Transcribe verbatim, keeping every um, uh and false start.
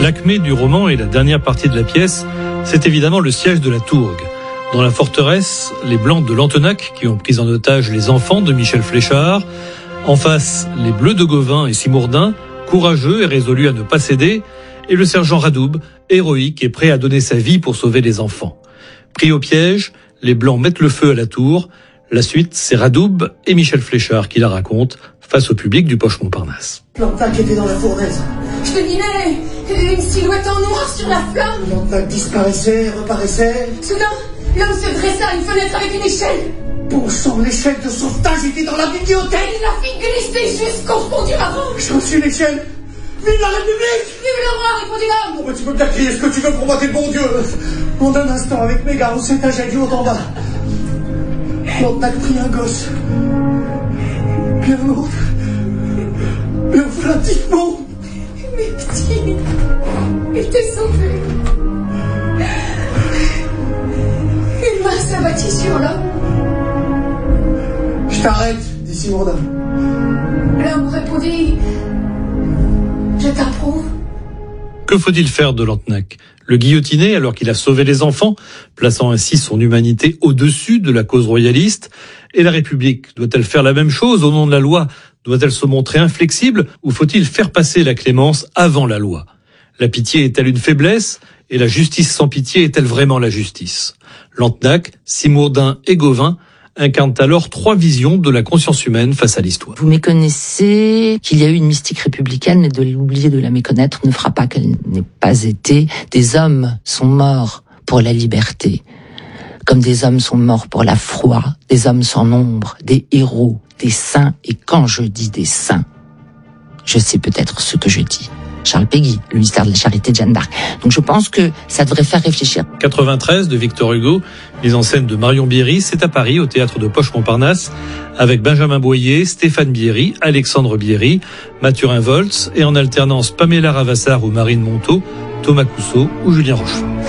L'acmé du roman et la dernière partie de la pièce, c'est évidemment le siège de la Tourgue. Dans la forteresse, les Blancs de Lantenac qui ont pris en otage les enfants de Michel Fléchard. En face, les Bleus de Gauvin et Simourdin, courageux et résolus à ne pas céder. Et le sergent Radoub, héroïque et prêt à donner sa vie pour sauver les enfants. Pris au piège, les Blancs mettent le feu à la tour. La suite, c'est Radoub et Michel Fléchard qui la racontent face au public du Poche Montparnasse. Lantenac était dans la fournaise. Je devinais une silhouette en noir sur la flamme. Lantenac disparaissait, reparaissait. Soudain, l'homme se dressa à une fenêtre avec une échelle. Bon sang, l'échelle de sauvetage était dans la bibliothèque. Il la fit glisser jusqu'au fond du ravin. J'ai reçu l'échelle. Vive la République! Vive le roi, répondit l'homme. Oh, mais tu peux bien crier ce que tu veux pour moi, t'es bon Dieu. En un instant, avec mes gars, on s'étageait du haut en bas. Lantenac prit un gosse. Puis un autre. Et enfin un petit monde. Mes petits étaient sauvés. Une main s'abattit sur l'homme. Je t'arrête, dit Simourdin. L'homme répondit: je t'approuve. Que faut-il faire de Lantenac ? Le guillotiner alors qu'il a sauvé les enfants, plaçant ainsi son humanité au-dessus de la cause royaliste ? Et la République, doit-elle faire la même chose au nom de la loi ? Doit-elle se montrer inflexible ou faut-il faire passer la clémence avant la loi ? La pitié est-elle une faiblesse ? Et la justice sans pitié est-elle vraiment la justice ? Lantenac, Simourdin et Gauvin incarnent alors trois visions de la conscience humaine face à l'histoire. Vous méconnaissez qu'il y a eu une mystique républicaine, et de l'oublier, de la méconnaître ne fera pas qu'elle n'ait pas été. Des hommes sont morts pour la liberté, comme des hommes sont morts pour la foi, des hommes sans nombre, des héros, des saints. Et quand je dis des saints, je sais peut-être ce que je dis. Charles Péguy, le mystère de la charité de Jeanne d'Arc. Donc je pense que ça devrait faire réfléchir. quatre-vingt-treize de Victor Hugo, mise en scène de Marion Bierry, c'est à Paris, au théâtre de Poche Montparnasse, avec Benjamin Boyer, Stéphane Bierry, Alexandre Bierry, Mathurin Volz, et en alternance Pamela Ravassar ou Marine Monteau, Thomas Cousseau ou Julien Rochefort.